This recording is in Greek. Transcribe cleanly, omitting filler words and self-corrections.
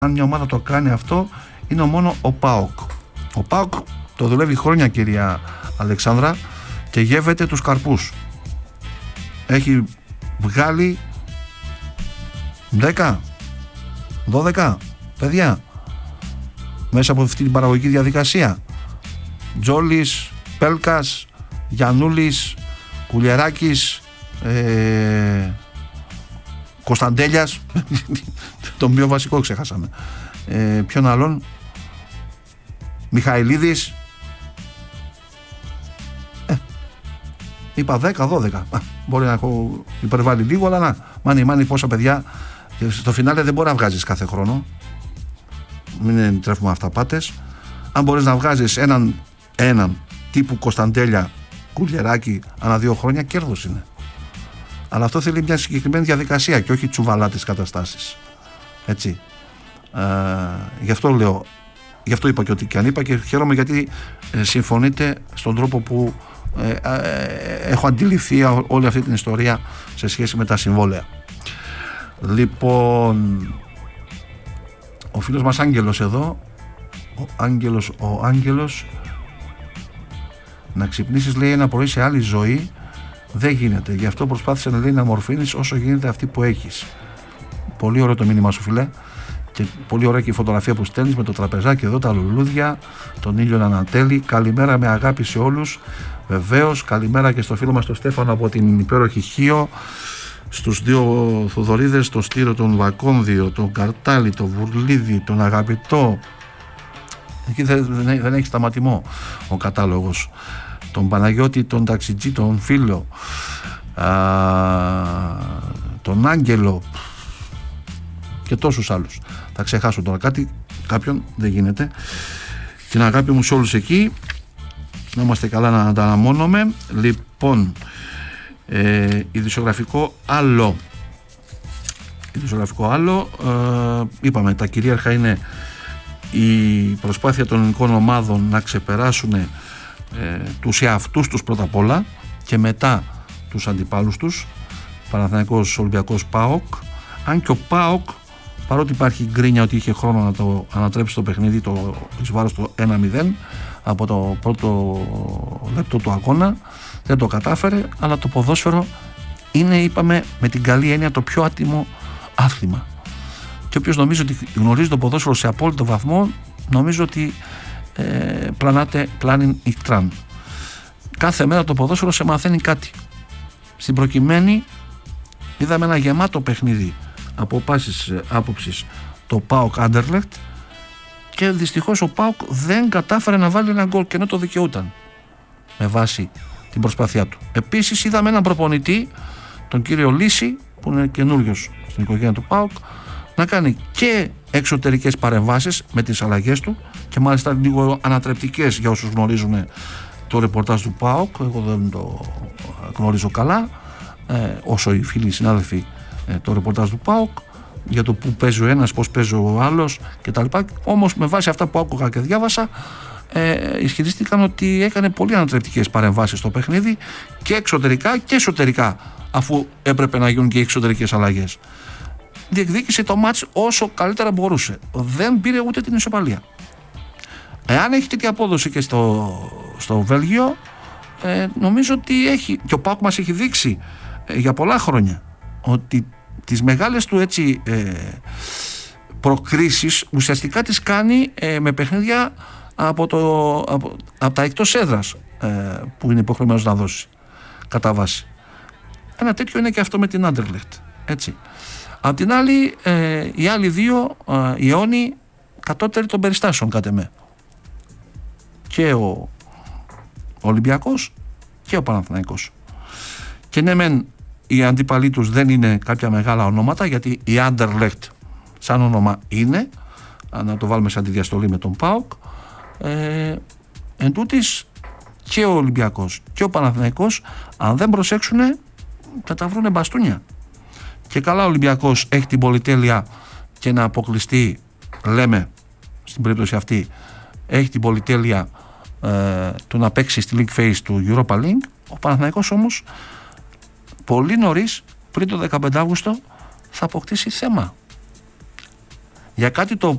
Αν μια ομάδα το κάνει αυτό, είναι μόνο ο ΠΑΟΚ. Ο ΠΑΟΚ το δουλεύει χρόνια, κυρία Αλεξάνδρα, και γεύεται τους καρπούς. Έχει βγάλει 10, 12 παιδιά μέσα από αυτή την παραγωγική διαδικασία. Τζόλης, Πέλκας, Γιαννούλης, Κουλιεράκης, Κωνσταντέλιας, τον πιο βασικό ξεχάσαμε, ποιον άλλον, Μιχαηλίδης, είπα 10-12, μπορεί να έχω υπερβάλει λίγο, αλλά να, μάνι πόσα παιδιά, και στο φινάλε δεν μπορεί να βγάζεις κάθε χρόνο, μην τρέφουμε αυταπάτες. Αν μπορείς να βγάζεις έναν τύπου Κωνσταντέλια, Κουλιεράκη ανά 2 χρόνια, κέρδος είναι. Αλλά αυτό θέλει μια συγκεκριμένη διαδικασία και όχι τσουβαλάτες καταστάσεις. Έτσι. Γι' αυτό λέω, γι' αυτό είπα και ό,τι και αν είπα, και χαίρομαι γιατί συμφωνείτε στον τρόπο που έχω αντιληφθεί όλη αυτή την ιστορία σε σχέση με τα συμβόλαια. Λοιπόν, ο φίλος μας Άγγελος εδώ, ο Άγγελος, να ξυπνήσεις, λέει, ένα πρωί σε άλλη ζωή δεν γίνεται, γι' αυτό προσπάθησε, να λέει, να μορφύνεις όσο γίνεται αυτή που έχεις. Πολύ ωραίο το μήνυμα σου, φίλε, και πολύ ωραία και η φωτογραφία που στέλνεις με το τραπεζάκι εδώ, τα λουλούδια, τον ήλιο να ανατέλει. Καλημέρα με αγάπη σε όλους, βεβαίως. Καλημέρα και στο φίλο μας τον Στέφανο από την υπέροχη Χίο, στους 2 Θοδωρίδες, τον Στήρο, τον Βακόνδιο, τον Καρτάλη, τον Βουρλίδη, τον Αγαπητό. Εκεί δεν έχει σταματημό ο κατάλογος. Τον Παναγιώτη, τον Ταξιτζή, τον Φίλο, τον Άγγελο και τόσους άλλους. Θα ξεχάσω τώρα κάποιον, δεν γίνεται. Την αγάπη μου σε όλους εκεί, να είμαστε καλά, να τα αναμώνουμε. Λοιπόν, ειδησιογραφικό άλλο, είπαμε, τα κυρίαρχα είναι η προσπάθεια των ελληνικών ομάδων να ξεπεράσουν τους εαυτούς τους πρώτα απ' όλα και μετά τους αντιπάλους τους, Παναθηναϊκός, Ολυμπιακός, ΠΑΟΚ. Αν και ο ΠΑΟΚ, παρότι υπάρχει γκρίνια ότι είχε χρόνο να το ανατρέψει το παιχνίδι εις βάρος το 1-0 από το πρώτο λεπτό του αγώνα, δεν το κατάφερε, αλλά το ποδόσφαιρο είναι, είπαμε, με την καλή έννοια, το πιο άτιμο άθλημα. Και όποιος νομίζει ότι γνωρίζει το ποδόσφαιρο σε απόλυτο βαθμό, νομίζω ότι πλάνιν ικτράν. Κάθε μέρα το ποδόσφαιρο σε μαθαίνει κάτι. Στην προκειμένη είδαμε ένα γεμάτο παιχνίδι από πάσης άποψης, το ΠΑΟΚ Άντερλεχτ, και δυστυχώς ο ΠΑΟΚ δεν κατάφερε να βάλει ένα γκολ, και ενώ το δικαιούταν με βάση την προσπάθειά του. Επίσης είδαμε έναν προπονητή, τον κύριο Λύση, που είναι καινούριος στην οικογένεια του ΠΑΟΚ, να κάνει και εξωτερικές παρεμβάσεις με τις αλλαγές του, και μάλιστα λίγο ανατρεπτικές για όσους γνωρίζουν το ρεπορτάζ του ΠΑΟΚ. Εγώ δεν το γνωρίζω καλά, όσο οι φίλοι συνάδελφοι, το ρεπορτάζ του ΠΑΟΚ, για το που παίζει ο ένας, πώς παίζει ο άλλος κτλ. Όμως με βάση αυτά που άκουγα και διάβασα, ισχυρίστηκαν ότι έκανε πολύ ανατρεπτικές παρεμβάσεις στο παιχνίδι, και εξωτερικά και εσωτερικά, αφού έπρεπε να γίνουν και εξωτερικές αλλαγές. Διεκδίκησε το μάτς όσο καλύτερα μπορούσε. Δεν πήρε ούτε την ισοπαλία. Εάν έχει τέτοια απόδοση και στο Βέλγιο, νομίζω ότι έχει, και ο ΠΑΟΚ μας έχει δείξει για πολλά χρόνια ότι τις μεγάλες του προκρίσεις ουσιαστικά τις κάνει με παιχνίδια από τα εκτός έδρας, που είναι υποχρεωμένος να δώσει κατά βάση. Ένα τέτοιο είναι και αυτό με την Άντερλεχτ, έτσι. Απ' την άλλη, οι άλλοι δύο ιόνοι κατώτεροι των περιστάσεων, κάτε με. Και ο Ολυμπιακός και ο Παναθηναϊκός. Και ναι, μεν οι αντίπαλοι τους δεν είναι κάποια μεγάλα ονόματα, γιατί η Άντερλεχτ σαν όνομα είναι, να το βάλουμε σαν τη διαστολή με τον ΠΑΟΚ, εν τούτης και ο Ολυμπιακός και ο Παναθηναϊκός, αν δεν προσέξουν, θα τα βρούνε μπαστούνια. Και καλά ο Ολυμπιακός έχει την πολυτέλεια και να αποκλειστεί, λέμε στην περίπτωση αυτή, έχει την πολυτέλεια του να παίξει στη League Phase του Europa League. Ο Παναθηναϊκός όμως πολύ νωρίς, πριν το 15 Αύγουστο, θα αποκτήσει θέμα για κάτι το